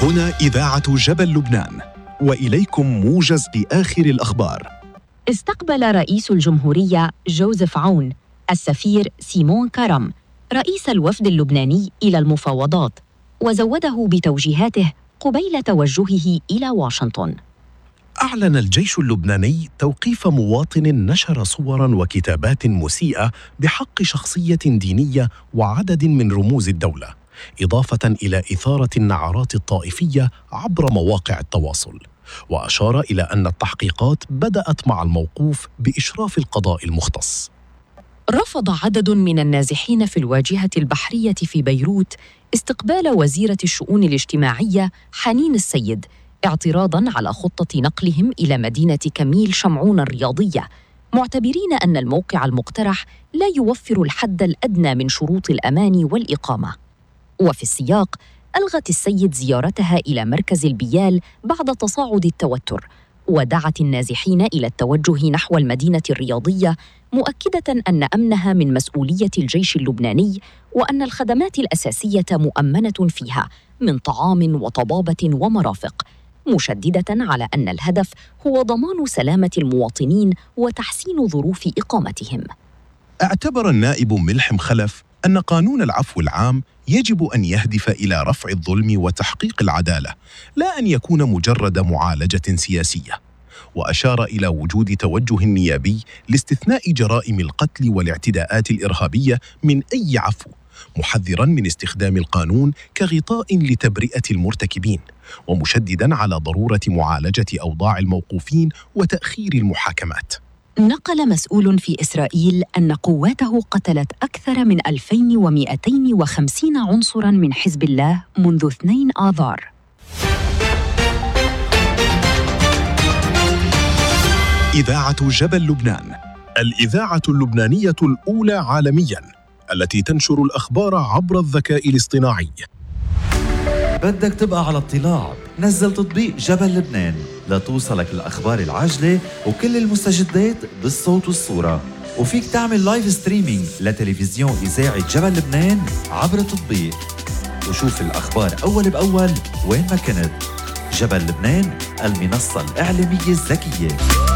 هنا إذاعة جبل لبنان، وإليكم موجز لآخر الأخبار. استقبل رئيس الجمهورية جوزيف عون السفير سيمون كارم رئيس الوفد اللبناني إلى المفاوضات، وزوده بتوجيهاته قبيل توجهه إلى واشنطن. أعلن الجيش اللبناني توقيف مواطن نشر صوراً وكتابات مسيئة بحق شخصية دينية وعدد من رموز الدولة، إضافة إلى إثارة النعرات الطائفية عبر مواقع التواصل. وأشار إلى أن التحقيقات بدأت مع الموقوف بإشراف القضاء المختص. رفض عدد من النازحين في الواجهة البحرية في بيروت استقبال وزيرة الشؤون الاجتماعية حنين السيد، اعتراضاً على خطة نقلهم إلى مدينة كميل شمعون الرياضية، معتبرين أن الموقع المقترح لا يوفر الحد الأدنى من شروط الأمان والإقامة. وفي السياق، ألغت السيد زيارتها إلى مركز البيال بعد تصاعد التوتر، ودعت النازحين إلى التوجه نحو المدينة الرياضية، مؤكدة أن أمنها من مسؤولية الجيش اللبناني، وأن الخدمات الأساسية مؤمنة فيها من طعام وطبابة ومرافق، مشددة على أن الهدف هو ضمان سلامة المواطنين وتحسين ظروف إقامتهم. اعتبر النائب ملحم خلف أن قانون العفو العام يجب أن يهدف إلى رفع الظلم وتحقيق العدالة، لا أن يكون مجرد معالجة سياسية. وأشار إلى وجود توجه نيابي لاستثناء جرائم القتل والاعتداءات الإرهابية من أي عفو، محذراً من استخدام القانون كغطاء لتبرئة المرتكبين، ومشدداً على ضرورة معالجة أوضاع الموقوفين وتأخير المحاكمات. نقل مسؤول في إسرائيل أن قواته قتلت أكثر من 2250 عنصراً من حزب الله منذ 2 آذار. إذاعة جبل لبنان، الإذاعة اللبنانية الأولى عالمياً التي تنشر الأخبار عبر الذكاء الاصطناعي. بدك تبقى على اطلاع؟ نزل تطبيق جبل لبنان لتوصلك الأخبار العاجلة وكل المستجدات بالصوت والصورة، وفيك تعمل لايف ستريمينج لتلفزيون إذاعة جبل لبنان عبر التطبيق، وشوف الأخبار أول بأول وين ما كنت. جبل لبنان، المنصة الإعلامية الذكية.